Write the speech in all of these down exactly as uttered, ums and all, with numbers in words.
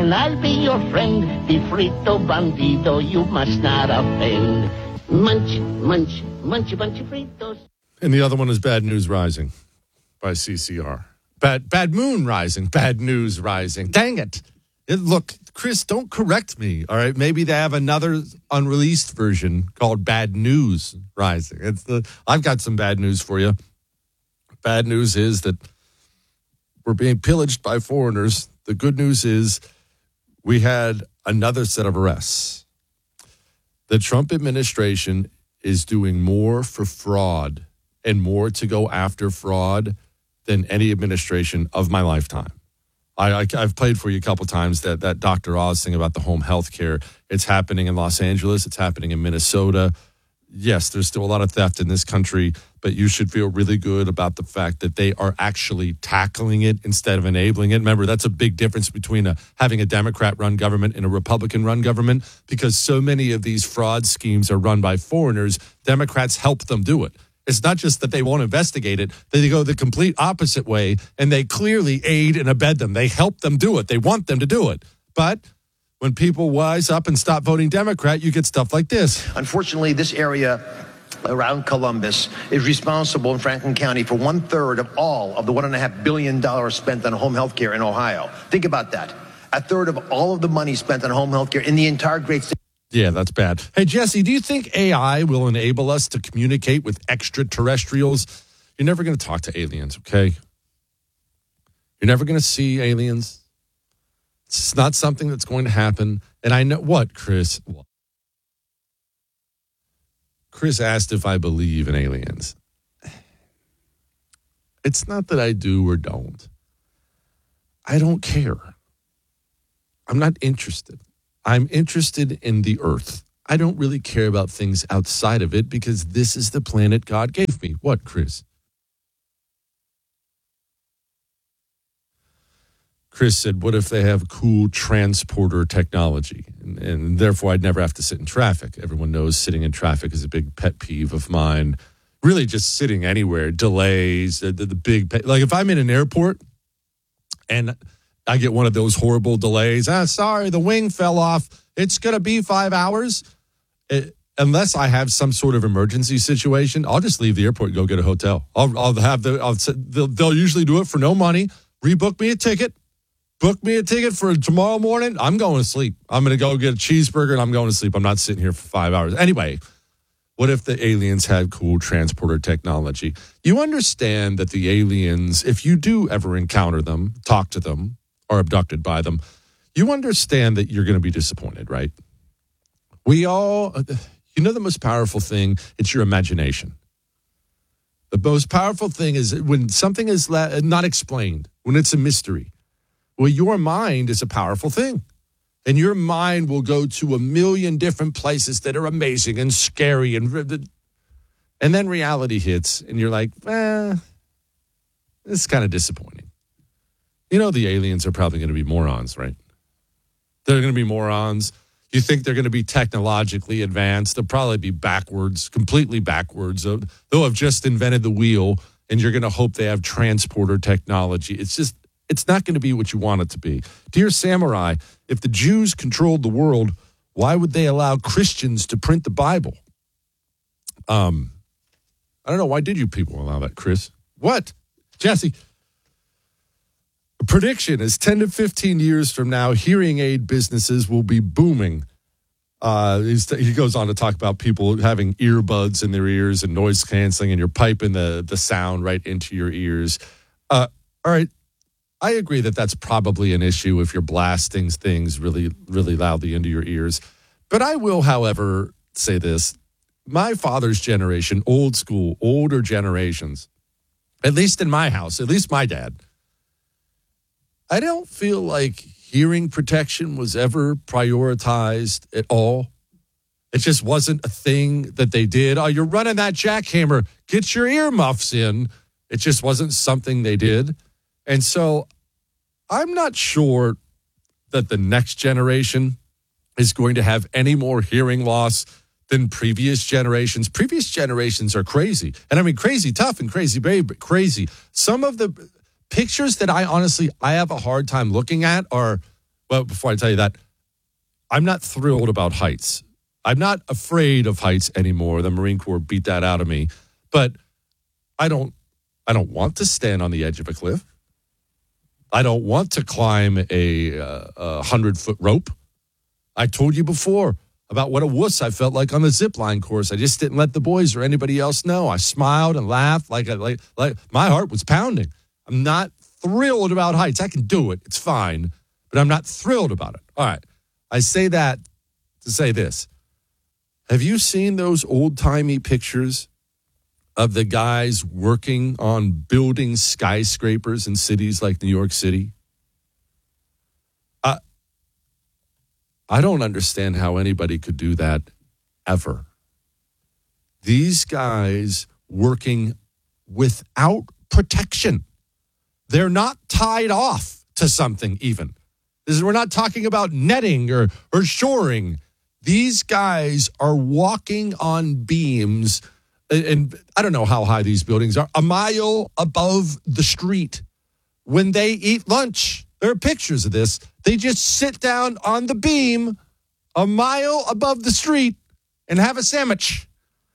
and I'll be your friend. Be frito bandido, you must not offend. Munch, munch, munch a bunch of Fritos. And the other one is Bad News Rising by C C R. Bad Bad Moon Rising. Bad News Rising. Dang it. it. Look, Chris, don't correct me, all right? Maybe they have another unreleased version called Bad News Rising. It's the I've got some bad news for you. Bad news is that we're being pillaged by foreigners. The good news is we had another set of arrests. The Trump administration is doing more for fraud and more to go after fraud than any administration of my lifetime. I, I, I've played for you a couple times that, that Doctor Oz thing about the home health care. It's happening in Los Angeles. It's happening in Minnesota. Yes, there's still a lot of theft in this country, but you should feel really good about the fact that they are actually tackling it instead of enabling it. Remember, that's a big difference between a, having a Democrat-run government and a Republican-run government, because so many of these fraud schemes are run by foreigners. Democrats help them do it. It's not just that they won't investigate it. They go the complete opposite way, and they clearly aid and abet them. They help them do it. They want them to do it. But when people wise up and stop voting Democrat, you get stuff like this. Unfortunately, this area around Columbus is responsible in Franklin County for one third of all of the one and a half billion dollars spent on home health care in Ohio. Think about that. A third of all of the money spent on home health care in the entire great state. Yeah, that's bad. Hey, Jesse, do you think A I will enable us to communicate with extraterrestrials? You're never going to talk to aliens, okay? You're never going to see aliens. It's not something that's going to happen. And I know what, Chris? Chris asked if I believe in aliens. It's not that I do or don't. I don't care. I'm not interested. I'm interested in the earth. I don't really care about things outside of it because this is the planet God gave me. What, Chris? Chris said, what if they have cool transporter technology? And, and therefore, I'd never have to sit in traffic. Everyone knows sitting in traffic is a big pet peeve of mine. Really just sitting anywhere, delays, the, the, the big, pe- like if I'm in an airport and I get one of those horrible delays. Ah, sorry, the wing fell off. It's going to be five hours. It, unless I have some sort of emergency situation, I'll just leave the airport and go get a hotel. I'll, I'll have the, I'll, they'll, they'll usually do it for no money. Rebook me a ticket. Book me a ticket for tomorrow morning. I'm going to sleep. I'm going to go get a cheeseburger and I'm going to sleep. I'm not sitting here for five hours. Anyway, what if the aliens had cool transporter technology? You understand that the aliens, if you do ever encounter them, talk to them, or abducted by them, you understand that you're going to be disappointed, right? We all, you know the most powerful thing? It's your imagination. The most powerful thing is when something is not explained, when it's a mystery. Well, your mind is a powerful thing. And your mind will go to a million different places that are amazing and scary. And, and then reality hits, and you're like, eh, this is kind of disappointing. You know the aliens are probably going to be morons, right? They're going to be morons. You think they're going to be technologically advanced. They'll probably be backwards, completely backwards. They'll have just invented the wheel, and you're going to hope they have transporter technology. It's just, it's not going to be what you want it to be. Dear Samurai, if the Jews controlled the world, why would they allow Christians to print the Bible? Um, I don't know. Why did you people allow that, Chris? What? Jesse? Prediction is ten to fifteen years from now, hearing aid businesses will be booming. Uh, he goes on to talk about people having earbuds in their ears and noise canceling, and you're piping the, the sound right into your ears. Uh, all right. I agree that that's probably an issue if you're blasting things really, really loudly into your ears. But I will, however, say this. My father's generation, old school, older generations, at least in my house, at least my dad, I don't feel like hearing protection was ever prioritized at all. It just wasn't a thing that they did. Oh, you're running that jackhammer. Get your earmuffs in. It just wasn't something they did. And so I'm not sure that the next generation is going to have any more hearing loss than previous generations. Previous generations are crazy. And I mean, crazy tough and crazy babe, but crazy. Some of the pictures that I honestly, I have a hard time looking at are, But before I tell you that, I'm not thrilled about heights. I'm not afraid of heights anymore. The Marine Corps beat that out of me. But I don't I don't want to stand on the edge of a cliff. I don't want to climb a, uh, a hundred-foot rope. I told you before about what a wuss I felt like on the zip line course. I just didn't let the boys or anybody else know. I smiled and laughed like I, like like my heart was pounding. I'm not thrilled about heights. I can do it. It's fine. But I'm not thrilled about it. All right. I say that to say this. Have you seen those old-timey pictures of the guys working on building skyscrapers in cities like New York City? I, I don't understand how anybody could do that ever. These guys working without protection. They're not tied off to something even. This is, we're not talking about netting or, or shoring. These guys are walking on beams, and, and I don't know how high these buildings are, a mile above the street. When they eat lunch, there are pictures of this. They just sit down on the beam a mile above the street and have a sandwich.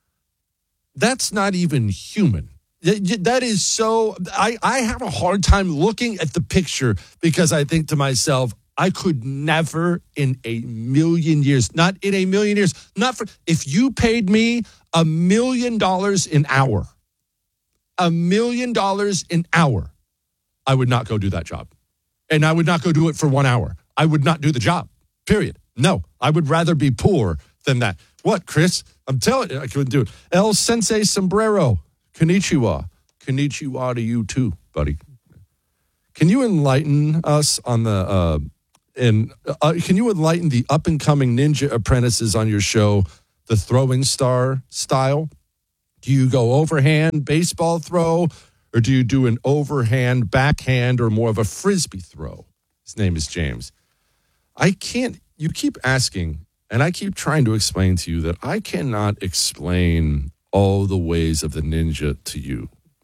That's not even human. That is so, I, I have a hard time looking at the picture because I think to myself, I could never in a million years, not in a million years, not for, if you paid me a million dollars an hour, a million dollars an hour, I would not go do that job. And I would not go do it for one hour. I would not do the job, period. No, I would rather be poor than that. What, Chris? I'm telling you, I couldn't do it. El Sensei Sombrero. Konnichiwa. Konnichiwa to you too, buddy. Can you enlighten us on the, uh, and uh, can you enlighten the up-and-coming ninja apprentices on your show, the throwing star style? Do you go overhand baseball throw, or do you do an overhand backhand or more of a frisbee throw? His name is James. I can't, you keep asking, and I keep trying to explain to you that I cannot explain all the ways of the ninja to you.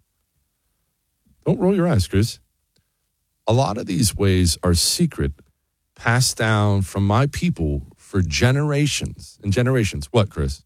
Don't roll your eyes, Chris. A lot of these ways are secret, passed down from my people for generations and generations. What, Chris?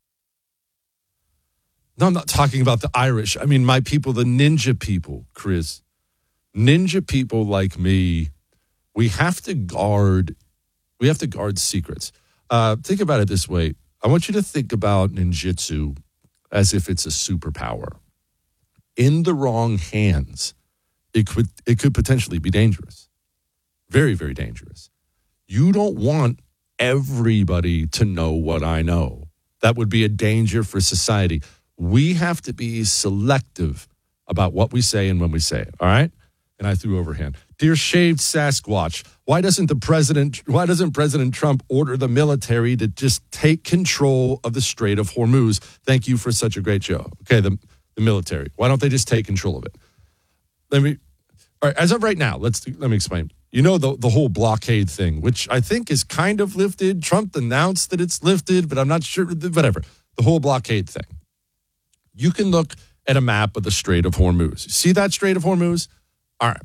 No, I'm not talking about the Irish. I mean, my people, the ninja people, Chris. Ninja people like me, we have to guard, we have to guard secrets. Uh, think about it this way. I want you to think about ninjutsu as if it's a superpower. In the wrong hands, it could it could potentially be dangerous. Very, very dangerous. You don't want everybody to know what I know. That would be a danger for society. We have to be selective about what we say and when we say it, all right? And I threw overhand. Dear shaved Sasquatch, why doesn't the president, why doesn't President Trump order the military to just take control of the Strait of Hormuz? Thank you for such a great show. Okay, the, the military. Why don't they just take control of it? Let me, all right, as of right now, let's, let me explain. You know, the, the whole blockade thing, which I think is kind of lifted. Trump announced that it's lifted, but I'm not sure, whatever. The whole blockade thing. You can look at a map of the Strait of Hormuz. See that Strait of Hormuz? All right.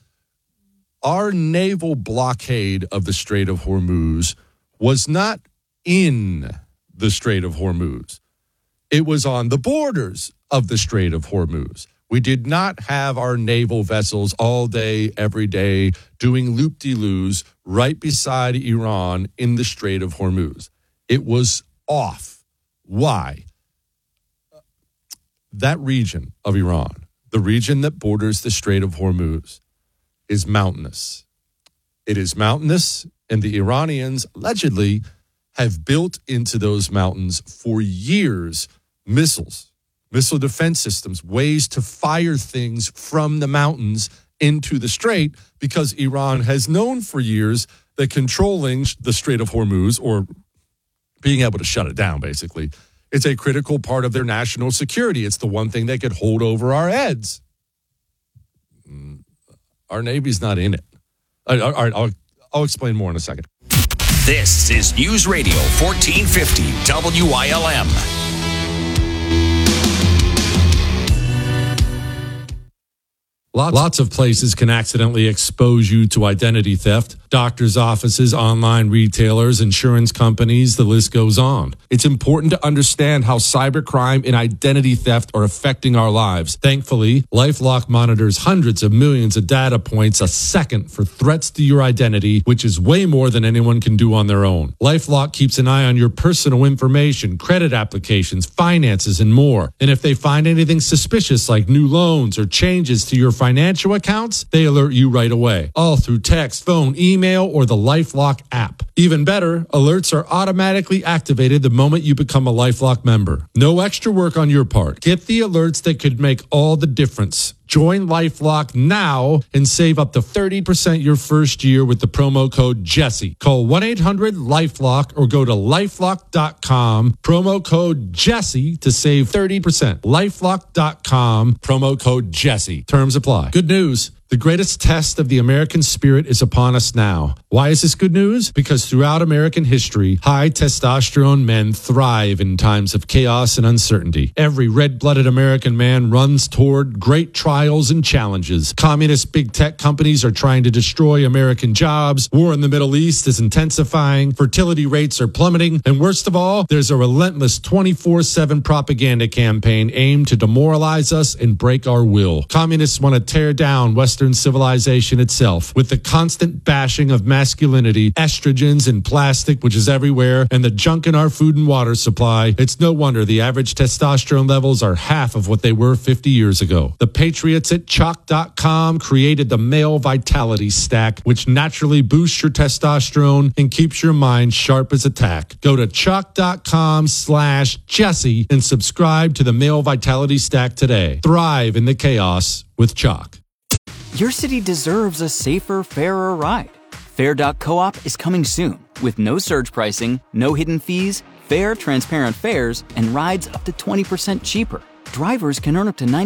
Our naval blockade of the Strait of Hormuz was not in the Strait of Hormuz. It was on the borders of the Strait of Hormuz. We did not have our naval vessels all day, every day, doing loop-de-loos right beside Iran in the Strait of Hormuz. It was off. Why? That region of Iran, the region that borders the Strait of Hormuz, is mountainous. It is mountainous, and the Iranians allegedly have built into those mountains for years missiles, missile defense systems, ways to fire things from the mountains into the strait, because Iran has known for years that controlling the Strait of Hormuz, or being able to shut it down, basically, it's a critical part of their national security. It's the one thing they could hold over our heads. Our Navy's not in it. All right, I'll, I'll explain more in a second. This is News Radio fourteen fifty W I L M. Lots of places can accidentally expose you to identity theft. Doctors' offices, online retailers, insurance companies, the list goes on. It's important to understand how cybercrime and identity theft are affecting our lives. Thankfully, LifeLock monitors hundreds of millions of data points a second for threats to your identity, which is way more than anyone can do on their own. LifeLock keeps an eye on your personal information, credit applications, finances, and more. And if they find anything suspicious like new loans or changes to your financial accounts, they alert you right away. All through text, phone, email, or the LifeLock app. Even better, alerts are automatically activated the moment you become a LifeLock member. No extra work on your part. Get the alerts that could make all the difference. Join LifeLock now and save up to thirty percent your first year with the promo code Jesse. Call one eight hundred LifeLock or go to lifelock dot com. Promo code Jesse to save thirty percent. lifelock dot com. Promo code Jesse. Terms apply. Good news. The greatest test of the American spirit is upon us now. Why is this good news? Because throughout American history, high testosterone men thrive in times of chaos and uncertainty. Every red-blooded American man runs toward great trials and challenges. Communist big tech companies are trying to destroy American jobs. War in the Middle East is intensifying. Fertility rates are plummeting. And worst of all, there's a relentless twenty-four seven propaganda campaign aimed to demoralize us and break our will. Communists want to tear down Western civilization itself with the constant bashing of masculinity, estrogens and plastic, which is everywhere, and the junk in our food and water supply. It's no wonder the average testosterone levels are half of what they were fifty years ago. The patriots at chalk dot com created the Male Vitality Stack, which naturally boosts your testosterone and keeps your mind sharp as a tack. Go to chalk dot com slash Jesse and subscribe to the Male Vitality Stack today. Thrive in the chaos with Chalk. Your city deserves a safer, fairer ride. Fair dot coop is coming soon with no surge pricing, no hidden fees, fair, transparent fares, and rides up to twenty percent cheaper. Drivers can earn up to ninety